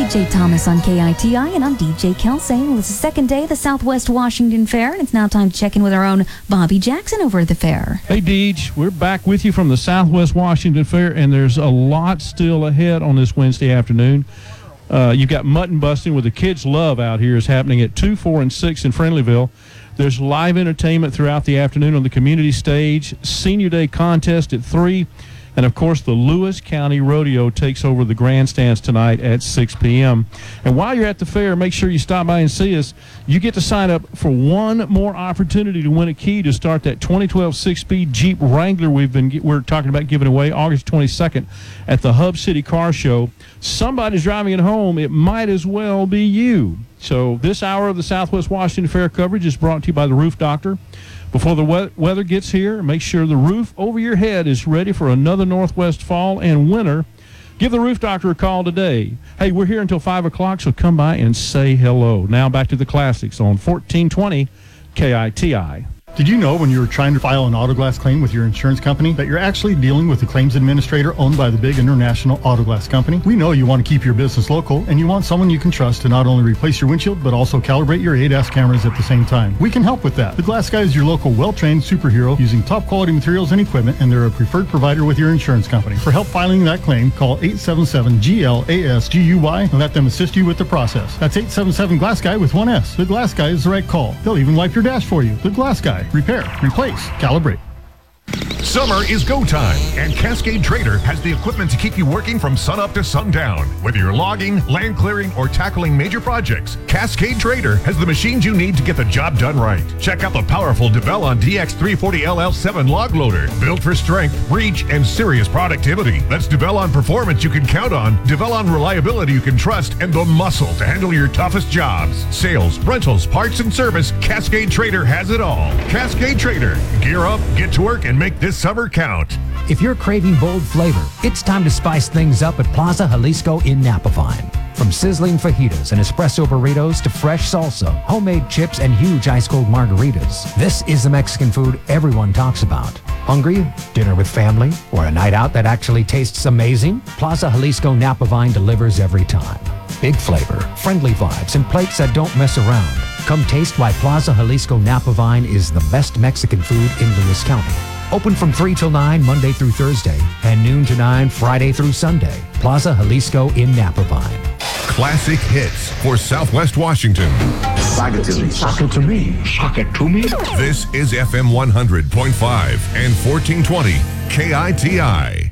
DJ Thomas on KITI, and I'm DJ Kelsey. Well, it's the second day of the Southwest Washington Fair, and it's now time to check in with our own Bobby Jackson over at the fair. Hey, Deej, we're back with you from the Southwest Washington Fair, and there's a lot still ahead on this Wednesday afternoon. You've got mutton busting with the kids' love out here is happening at 2, 4, and 6 in Friendlyville. There's live entertainment throughout the afternoon on the community stage. Senior Day contest at 3. And, of course, the Lewis County Rodeo takes over the grandstands tonight at 6 p.m. And while you're at the fair, make sure you stop by and see us. You get to sign up for one more opportunity to win a key to start that 2012 six-speed Jeep Wrangler we're talking about giving away August 22nd at the Hub City Car Show. Somebody's driving it home. It might as well be you. So this hour of the Southwest Washington Fair coverage is brought to you by the Roof Doctor. Before the weather gets here, make sure the roof over your head is ready for another Northwest fall and winter. Give the Roof Doctor a call today. Hey, we're here until 5 o'clock, so come by and say hello. Now back to the classics on 1420 KITI. Did you know when you were trying to file an auto glass claim with your insurance company that you're actually dealing with the claims administrator owned by the big international auto glass company? We know you want to keep your business local and you want someone you can trust to not only replace your windshield but also calibrate your ADAS cameras at the same time. We can help with that. The Glass Guy is your local well-trained superhero using top quality materials and equipment, and they're a preferred provider with your insurance company. For help filing that claim, call 877-GLASGUY and let them assist you with the process. That's 877 Glass Guy with one S. The Glass Guy is the right call. They'll even wipe your dash for you. The Glass Guy. Repair, replace, calibrate. Summer is go time, and Cascade Trader has the equipment to keep you working from sunup to sundown. Whether you're logging, land clearing, or tackling major projects, Cascade Trader has the machines you need to get the job done right. Check out the powerful Devellon DX340LL7 log loader, built for strength, reach, and serious productivity. That's Devellon performance you can count on, Devellon reliability you can trust, and the muscle to handle your toughest jobs. Sales, rentals, parts, and service, Cascade Trader has it all. Cascade Trader. Gear up, get to work, and make this summer count. If you're craving bold flavor, it's time to spice things up at Plaza Jalisco in Napavine. From sizzling fajitas and espresso burritos to fresh salsa, homemade chips, and huge ice-cold margaritas, this is the Mexican food everyone talks about. Hungry? Dinner with family? Or a night out that actually tastes amazing? Plaza Jalisco Napavine delivers every time. Big flavor, friendly vibes, and plates that don't mess around. Come taste why Plaza Jalisco Napavine is the best Mexican food in Lewis County. Open from 3 till 9 Monday through Thursday and noon to 9 Friday through Sunday. Plaza Jalisco in Napavine. Classic hits for Southwest Washington. Saka to me. Saka to me. Saka to me. This is FM 100.5 and 1420 KITI.